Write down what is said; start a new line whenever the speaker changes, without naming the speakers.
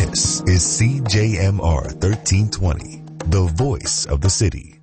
This is CJMR 1320, the voice of the city.